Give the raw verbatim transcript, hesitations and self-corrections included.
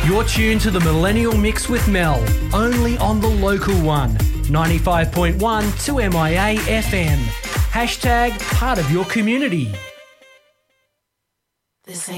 You're tuned to the Millennial Mix with Mel, only on the local one, ninety-five point one to M I A F M. Hashtag part of your community. This